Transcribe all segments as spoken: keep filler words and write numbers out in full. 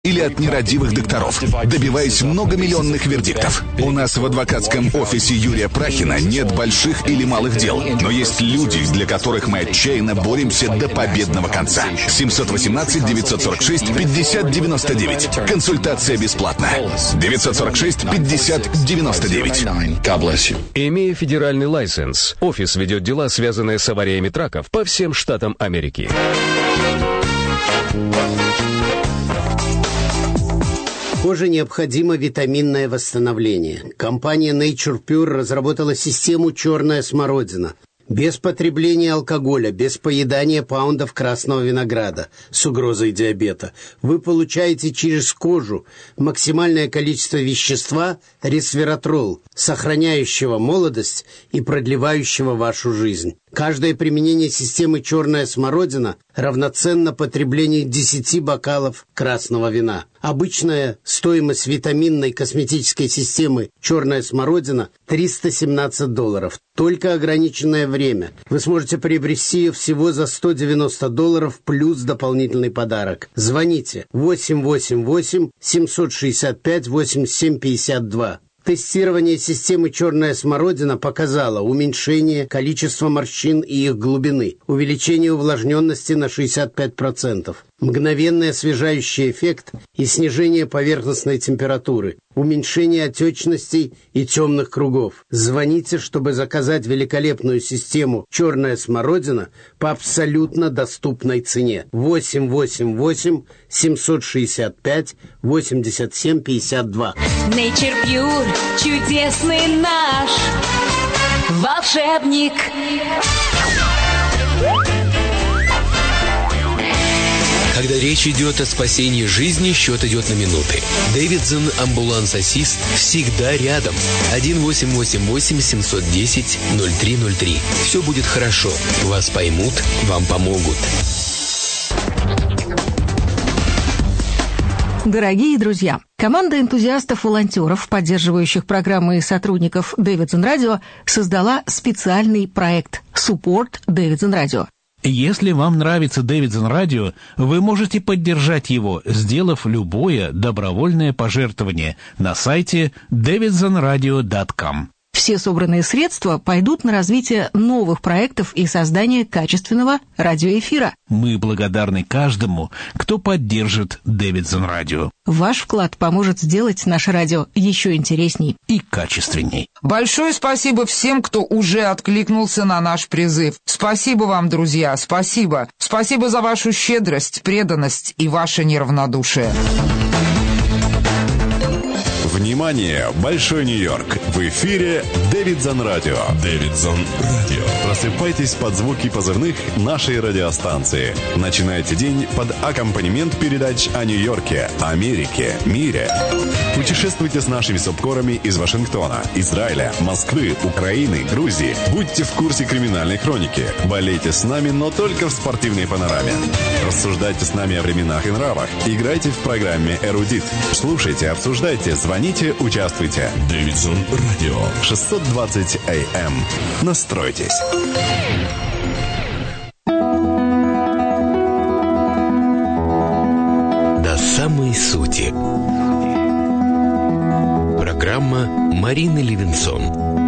или от нерадивых докторов, добиваясь многомиллионных вердиктов. У нас в адвокатском офисе Юрия Прахина нет больших или малых дел, но есть люди, для которых мы отчаянно боремся до победного конца. семьсот восемнадцать девятьсот сорок шесть пятьдесят девяносто девять. Консультация бесплатна. девятьсот сорок шесть пятьдесят девяносто девять. Имея федеральный лайсенс, офис ведет дела, связанные с авариями траков по всем штатам Америки. Коже необходимо витаминное восстановление. Компания Nature Pure разработала систему «Черная смородина». Без потребления алкоголя, без поедания паундов красного винограда с угрозой диабета. Вы получаете через кожу максимальное количество вещества ресвератрол, сохраняющего молодость и продлевающего вашу жизнь. Каждое применение системы «Черная смородина» равноценно потреблению десяти бокалов красного вина. Обычная стоимость витаминной косметической системы «Черная смородина» триста семнадцать долларов. Только ограниченное время. Вы сможете приобрести ее всего за сто девяносто долларов плюс дополнительный подарок. Звоните восемь восемь восемь семь шесть пять восемьдесят семь пятьдесят два. Тестирование системы «Черная смородина» показало уменьшение количества морщин и их глубины, увеличение увлажненности на шестьдесят пять процентов, мгновенный освежающий эффект и снижение поверхностной температуры, уменьшение отечностей и темных кругов. Звоните, чтобы заказать великолепную систему «Черная смородина» по абсолютно доступной цене. восемь восемь восемь семь шесть пять восемьдесят семь пятьдесят два. Nature Pure, чудесный наш волшебник. Когда речь идет о спасении жизни, счет идет на минуты. Дэвидсон амбуланс-ассист всегда рядом. один восемь восемь восемь семь один ноль ноль три ноль три. Все будет хорошо. Вас поймут, вам помогут. Дорогие друзья, команда энтузиастов-волонтеров, поддерживающих программы и сотрудников Дэвидсон Радио, создала специальный проект «Support Дэвидсон Радио». Если вам нравится Дэвидсон Радио, вы можете поддержать его, сделав любое добровольное пожертвование на сайте дэвидсон радио точка ком. Все собранные средства пойдут на развитие новых проектов и создание качественного радиоэфира. Мы благодарны каждому, кто поддержит Дэвидсон Радио. Ваш вклад поможет сделать наше радио еще интересней и качественней. Большое спасибо всем, кто уже откликнулся на наш призыв. Спасибо вам, друзья, спасибо. Спасибо за вашу щедрость, преданность и ваше неравнодушие. Внимание! Большой Нью-Йорк! В эфире Дэвидсон Радио. Дэвидсон Радио. Просыпайтесь под звуки позывных нашей радиостанции. Начинайте день под аккомпанемент передач о Нью-Йорке, Америке, мире. Путешествуйте с нашими субкорами из Вашингтона, Израиля, Москвы, Украины, Грузии. Будьте в курсе криминальной хроники. Болейте с нами, но только в спортивной панораме. Рассуждайте с нами о временах и нравах. Играйте в программе «Эрудит». Слушайте, обсуждайте, звоните, участвуйте. Дэвидсон Радио. шестьсот двадцать эй эм. Настройтесь. До самой сути. Программа Марины Левинсон.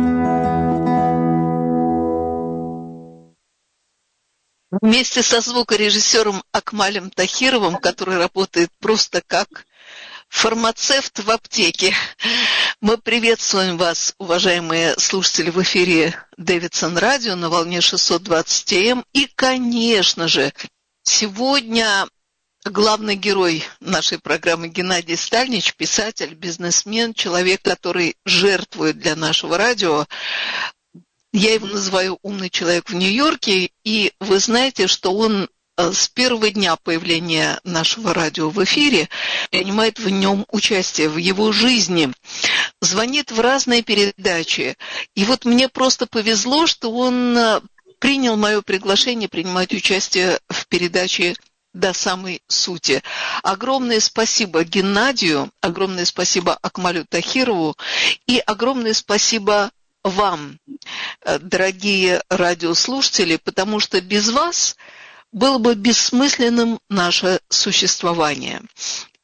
Вместе со звукорежиссером Акмалем Тахировым, который работает просто как фармацевт в аптеке, мы приветствуем вас, уважаемые слушатели, в эфире Дэвидсон Радио на волне шестьсот двадцать эй эм. И, конечно же, сегодня главный герой нашей программы Геннадий Стальнич, писатель, бизнесмен, человек, который жертвует для нашего радио. Я его называю «умный человек в Нью-Йорке», и вы знаете, что он с первого дня появления нашего радио в эфире принимает в нем участие, в его жизни, звонит в разные передачи. И вот мне просто повезло, что он принял мое приглашение принимать участие в передаче «До самой сути». Огромное спасибо Геннадию, огромное спасибо Акмалю Тахирову и огромное спасибо вам, дорогие радиослушатели, потому что без вас было бы бессмысленным наше существование.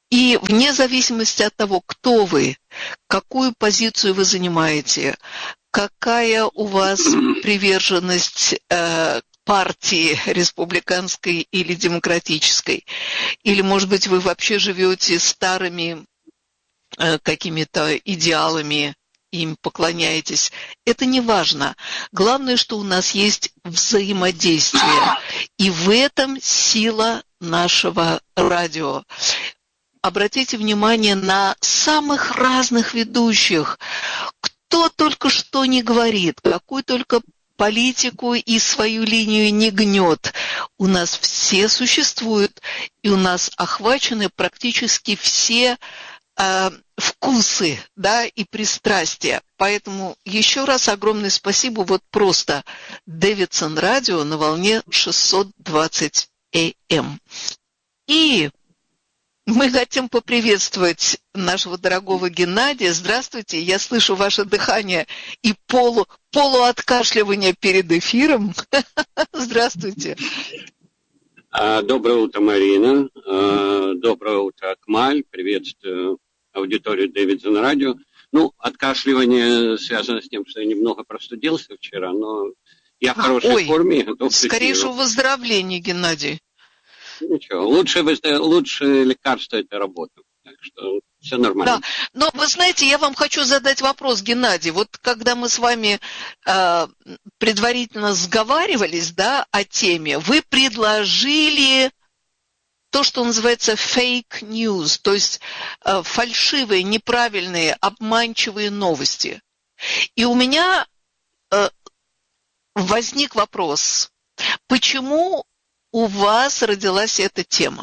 И вне зависимости от того, кто вы, какую позицию вы занимаете, какая у вас приверженность э, партии республиканской или демократической, или, может быть, вы вообще живете старыми э, какими-то идеалами, им поклоняетесь, это не важно. Главное, что у нас есть взаимодействие, и в этом сила нашего радио. Обратите внимание на самых разных ведущих. Кто только что не говорит, какую только политику и свою линию не гнет. У нас все существуют, и у нас охвачены практически все э, вкусы, да, и пристрастия. Поэтому еще раз огромное спасибо. Вот просто Дэвидсон радио на волне шестьсот двадцать эй эм. И мы хотим поприветствовать нашего дорогого Геннадия. Здравствуйте, я слышу ваше дыхание и полу, полуоткашливание перед эфиром. Здравствуйте. Доброе утро, Марина. Доброе утро, Акмаль. Приветствую аудиторию Дэвидсон радио. Ну, откашливание связано с тем, что я немного простудился вчера, но я в хорошей Ой, форме. Готов скорейшего выздоровления, Геннадий. Ничего, лучше, лучше лекарство – это работа. Так что все нормально. Да, но вы знаете, я вам хочу задать вопрос, Геннадий. Вот когда мы с вами э, предварительно сговаривались, да, о теме, вы предложили то, что называется fake news, то есть э, фальшивые, неправильные, обманчивые новости. И у меня э, возник вопрос, почему у вас родилась эта тема?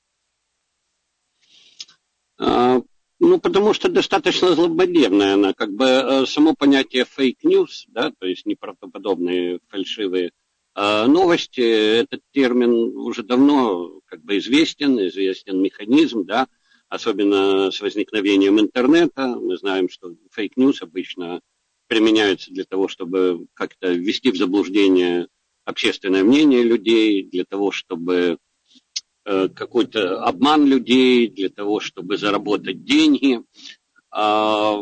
А, ну, потому что достаточно злободневная она. Как бы само понятие fake news, да, то есть неправдоподобные фальшивые а, новости, этот термин уже давно как бы известен, известен механизм, да, особенно с возникновением интернета. Мы знаем, что fake news обычно применяются для того, чтобы как-то ввести в заблуждение общественное мнение людей, для того, чтобы э, какой-то обман людей, для того, чтобы заработать деньги. А,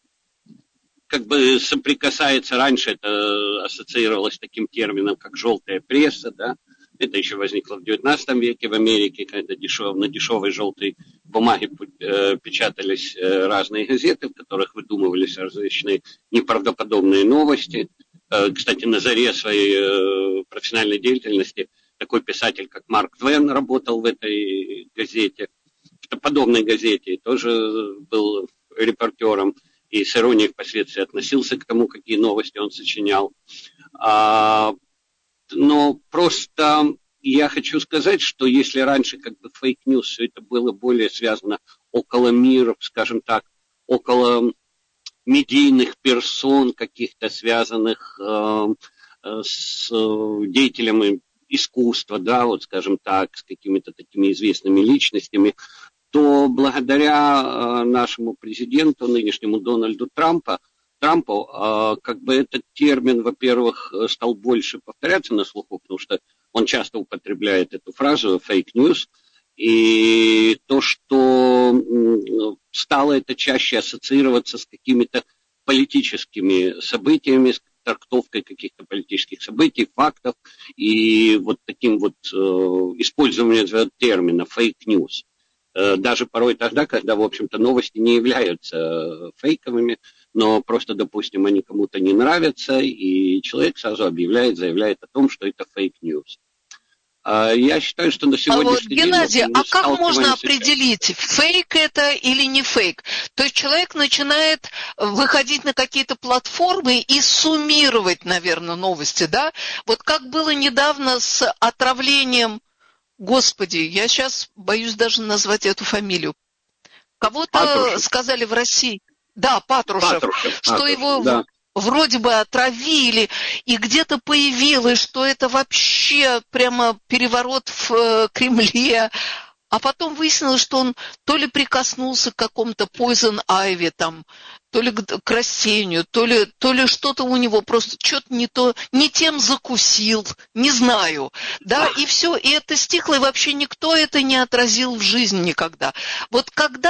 как бы соприкасается, раньше это ассоциировалось с таким термином, как желтая пресса, да. Это еще возникло в девятнадцатом веке в Америке, когда дешев, на дешевой желтой бумаге э, печатались э, разные газеты, в которых выдумывались различные неправдоподобные новости. Кстати, на заре своей профессиональной деятельности такой писатель, как Марк Твен, работал в этой газете, в подобной газете, тоже был репортером и с иронией впоследствии относился к тому, какие новости он сочинял. А, но просто я хочу сказать, что если раньше как бы фейк-ньюс, все это было более связано около мира, скажем так, около медийных персон, каких-то связанных э, с деятелями искусства, да, вот скажем так, с какими-то такими известными личностями, то благодаря э, нашему президенту, нынешнему Дональду Трампу, Трампу э, как бы этот термин, во-первых, стал больше повторяться на слуху, потому что он часто употребляет эту фразу «fake news», и то, что стало это чаще ассоциироваться с какими-то политическими событиями, с трактовкой каких-то политических событий, фактов, и вот таким вот э, использованием этого термина fake news. Э, даже порой тогда, когда, в общем-то, новости не являются фейковыми, но просто, допустим, они кому-то не нравятся, и человек сразу объявляет, заявляет о том, что это fake news. Я считаю, что на сегодняшний день... Геннадий, день... а как можно определить, фейк это или не фейк? То есть человек начинает выходить на какие-то платформы и суммировать, наверное, новости, да? Вот как было недавно с отравлением... Господи, я сейчас боюсь даже назвать эту фамилию. Кого-то Патрушев. Сказали в России... Да, Патрушев, Патрушев что Патрушев, его... Да. Вроде бы отравили, и где-то появилось, что это вообще прямо переворот в Кремле. А потом выяснилось, что он то ли прикоснулся к какому-то poison ivy, там, то ли к растению, то ли, то ли что-то у него просто что-то не то, не тем закусил, не знаю, да, и все, и это стихло, и вообще никто это не отразил в жизни никогда. Вот когда